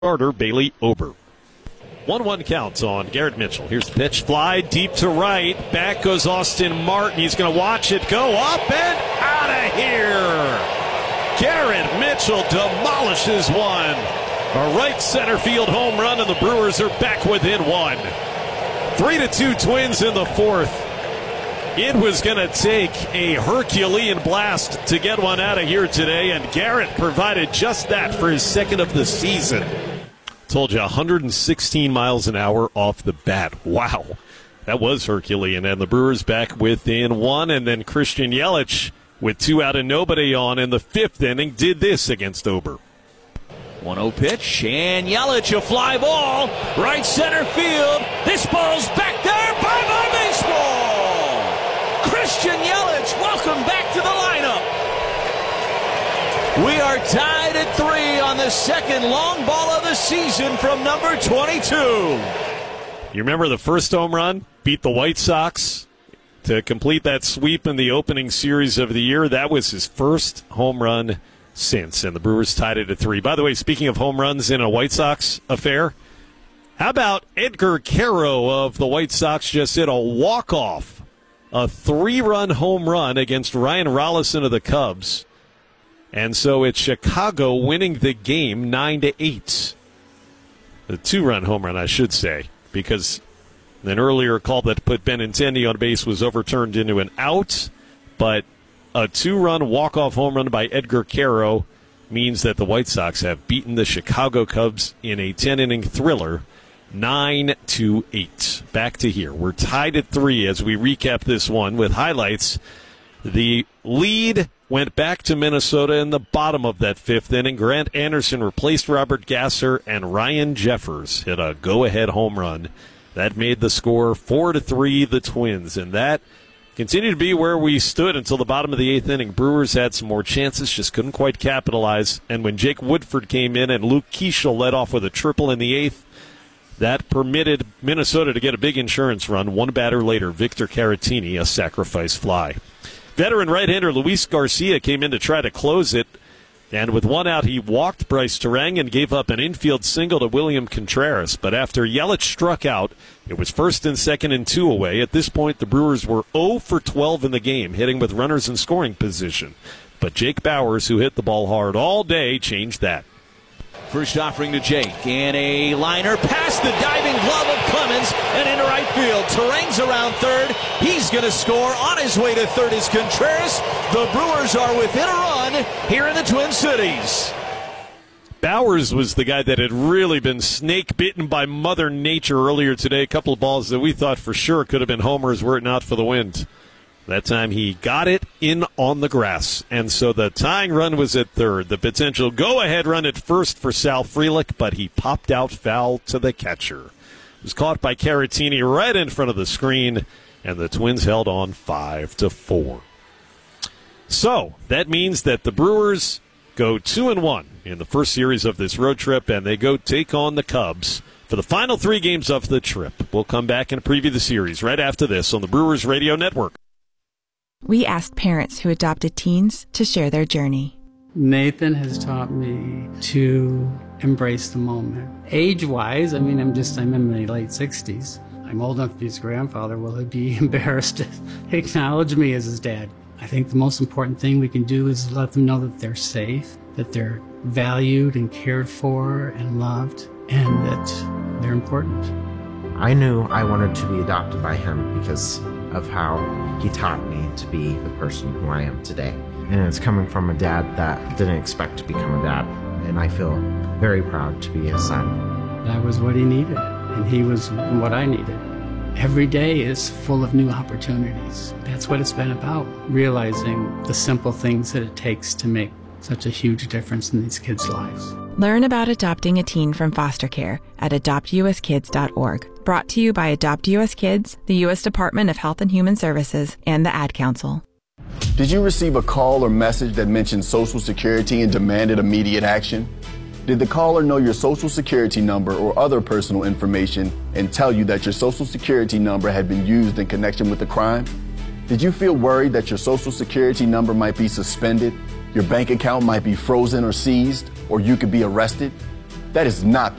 starter Bailey Ober. 1-1 counts on Garrett Mitchell. Here's the pitch. Fly deep to right. Back goes Austin Martin. He's going to watch it go up and out of here. Garrett Mitchell demolishes one. A right center field home run, and the Brewers are back within one. 3-2 Twins in the fourth. It was going to take a Herculean blast to get one out of here today, and Garrett provided just that for his second of the season. Told you, 116 miles an hour off the bat. Wow, that was Herculean, and the Brewers back within one, and then Christian Yelich, with 2 out and nobody on in the fifth inning, did this against Ober. 1-0 pitch, and Yelich, a fly ball, right center field. This ball's back there, bye-bye baseball! Christian Yelich, welcome back to the lineup. We are tied at 3 on the second long ball of the season from number 22. You remember the first home run? Beat the White Sox to complete that sweep in the opening series of the year. That was his first home run since, and the Brewers tied it at 3. By the way, speaking of home runs in a White Sox affair, how about Edgar Quero of the White Sox just hit a walk-off, a 3-run home run against Ryan Rollison of the Cubs. And so it's Chicago winning the game 9-8. A 2-run home run, I should say, because an earlier call that put Benintendi on base was overturned into an out, but a 2-run walk-off home run by Edgar Quero means that the White Sox have beaten the Chicago Cubs in a 10-inning thriller, 9-8. Back to here. We're tied at 3 as we recap this one with highlights. The lead went back to Minnesota in the bottom of that fifth inning. Grant Anderson replaced Robert Gasser, and Ryan Jeffers hit a go-ahead home run. That made the score 4-3 the Twins, and that continued to be where we stood until the bottom of the eighth inning. Brewers had some more chances, just couldn't quite capitalize, and when Jake Woodford came in and Luke Keeschel led off with a triple in the eighth, that permitted Minnesota to get a big insurance run. One batter later, Victor Caratini, a sacrifice fly. Veteran right-hander Luis Garcia came in to try to close it, and with 1 out, he walked Bryce Terang and gave up an infield single to William Contreras. But after Yelich struck out, it was first and second and 2 away. At this point, the Brewers were 0 for 12 in the game, hitting with runners in scoring position. But Jake Bauers, who hit the ball hard all day, changed that. First offering to Jake, and a liner past the diving glove of Clemens and into right field. Terang's around third. He's going to score. On his way to third is Contreras. The Brewers are within a run here in the Twin Cities. Bauers was the guy that had really been snake-bitten by Mother Nature earlier today. A couple of balls that we thought for sure could have been homers were it not for the wind. That time he got it in on the grass, and so the tying run was at third. The potential go-ahead run at first for Sal Frelick, but he popped out foul to the catcher. It was caught by Caratini right in front of the screen, and the Twins held on 5-4. So that means that the Brewers go 2-1 in the first series of this road trip, and they go take on the Cubs for the final 3 games of the trip. We'll come back and preview the series right after this on the Brewers Radio Network. We asked parents who adopted teens to share their journey. Nathan has taught me to embrace the moment. Age-wise, I'm in my late 60s. I'm old enough to be his grandfather. Will he be embarrassed to acknowledge me as his dad? I think the most important thing we can do is let them know that they're safe, that they're valued and cared for and loved, and that they're important. I knew I wanted to be adopted by him because of how he taught me to be the person who I am today. And it's coming from a dad that didn't expect to become a dad. And I feel very proud to be his son. That was what he needed, and he was what I needed. Every day is full of new opportunities. That's what it's been about, realizing the simple things that it takes to make such a huge difference in these kids' lives. Learn about adopting a teen from foster care at adoptuskids.org. Brought to you by Adopt U.S. Kids, the U.S. Department of Health and Human Services, and the Ad Council. Did you receive a call or message that mentioned Social Security and demanded immediate action? Did the caller know your Social Security number or other personal information and tell you that your Social Security number had been used in connection with the crime? Did you feel worried that your Social Security number might be suspended, your bank account might be frozen or seized, or you could be arrested? That is not